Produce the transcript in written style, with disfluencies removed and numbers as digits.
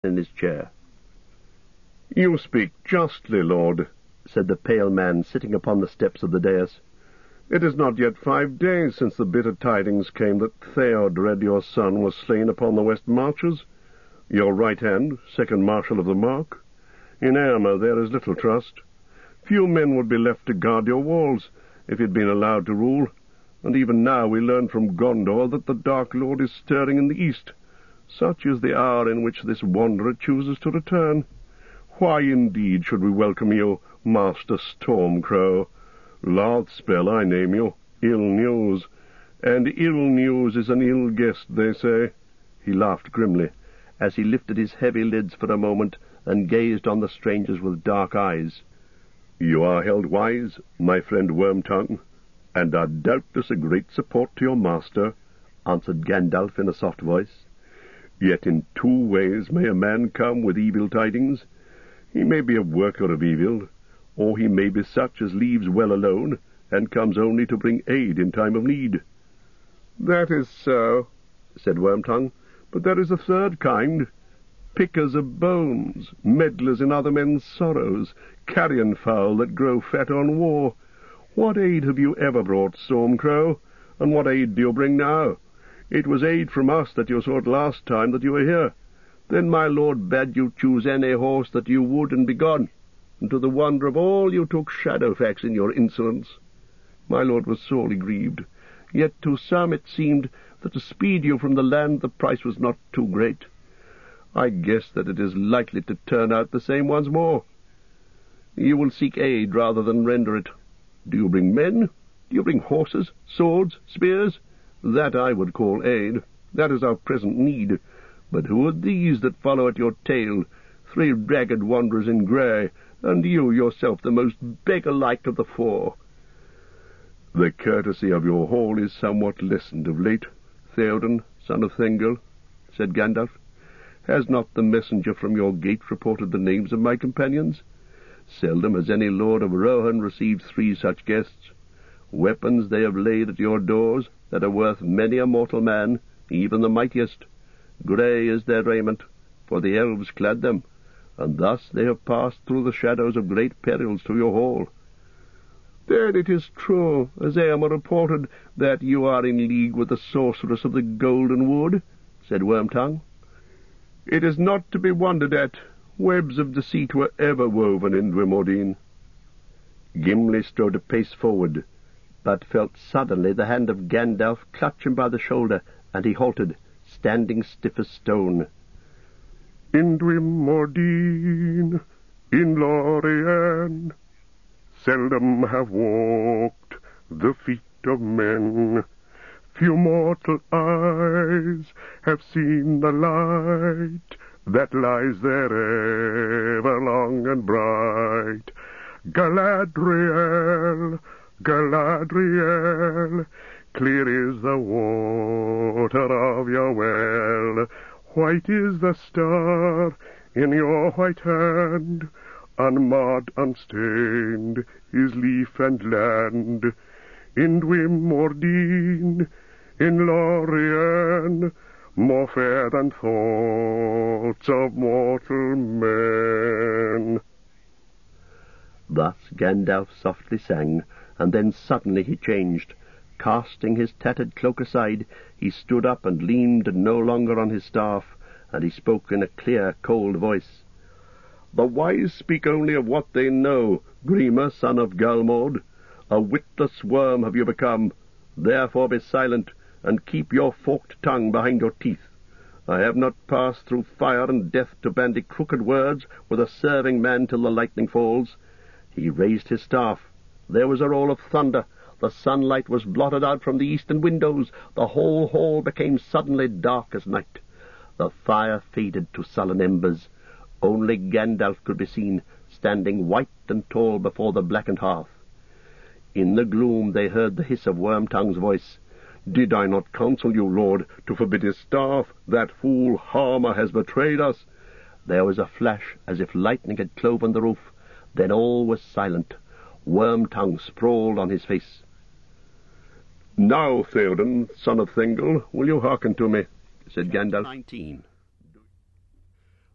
in his chair. "You speak justly, lord," said the pale man sitting upon the steps of the dais. "It is not yet 5 days since the bitter tidings came that Theodred, your son, was slain upon the west marches. Your right hand, second marshal of the Mark. In Aylmer there is little trust. Few men would be left to guard your walls, if he had been allowed to rule, and even now we learn from Gondor that the Dark Lord is stirring in the east. Such is the hour in which this wanderer chooses to return. Why, indeed, should we welcome you, Master Stormcrow? Lathspell, I name you, ill news. And ill news is an ill guest, they say." He laughed grimly, as he lifted his heavy lids for a moment and gazed on the strangers with dark eyes. "You are held wise, my friend Wormtongue, and are doubtless a great support to your master," answered Gandalf in a soft voice. "Yet in 2 ways may a man come with evil tidings. He may be a worker of evil, or he may be such as leaves well alone, and comes only to bring aid in time of need." "That is so," said Wormtongue, "but there is a third kind. Pickers of bones, meddlers in other men's sorrows, carrion fowl that grow fat on war. What aid have you ever brought, Stormcrow, and what aid do you bring now? It was aid from us that you sought last time that you were here. Then my lord bade you choose any horse that you would and be gone, and to the wonder of all you took Shadowfax in your insolence. My lord was sorely grieved, yet to some it seemed that to speed you from the land the price was not too great. I guess that it is likely to turn out the same once more. You will seek aid rather than render it. Do you bring men? Do you bring horses, swords, spears? That I would call aid. That is our present need. But who are these that follow at your tail, 3 ragged wanderers in grey, and you yourself the most beggar-like of the 4? "The courtesy of your hall is somewhat lessened of late, Theoden, son of Thengel," said Gandalf. "Has not the messenger from your gate reported the names of my companions? Seldom has any lord of Rohan received 3 such guests. Weapons they have laid at your doors that are worth many a mortal man, even the mightiest. Grey is their raiment, for the elves clad them, and thus they have passed through the shadows of great perils to your hall." "Then it is true, as Aylmer reported, that you are in league with the sorceress of the Golden Wood," said Wormtongue. "It is not to be wondered at. Webs of deceit were ever woven in Dwymordine." Gimli strode a pace forward, but felt suddenly the hand of Gandalf clutch him by the shoulder, and he halted, standing stiff as stone. "In Dwymordine, in Lorien, seldom have walked the feet of men. Few mortal eyes have seen the light that lies there ever long and bright. Galadriel, Galadriel, clear is the water of your well. White is the star in your white hand, unmarred, unstained is leaf and land. In Dwymordine, in Lorien, more fair than thoughts of mortal men." Thus Gandalf softly sang, and then suddenly he changed. Casting his tattered cloak aside, he stood up and leaned no longer on his staff, and he spoke in a clear, cold voice. "The wise speak only of what they know, Grima, son of Galmord. A witless worm have you become. Therefore be silent, and keep your forked tongue behind your teeth. I have not passed through fire and death to bandy crooked words with a serving man till the lightning falls." He raised his staff. There was a roll of thunder. The sunlight was blotted out from the eastern windows. The whole hall became suddenly dark as night. The fire faded to sullen embers. Only Gandalf could be seen, standing white and tall before the blackened hearth. In the gloom they heard the hiss of Wormtongue's voice. "Did I not counsel you, Lord, to forbid his staff? That fool Harmer has betrayed us." There was a flash as if lightning had cloven the roof. Then all was silent. Wormtongue sprawled on his face. "Now, Theoden, son of Thingol, will you hearken to me?" said Gandalf. 19.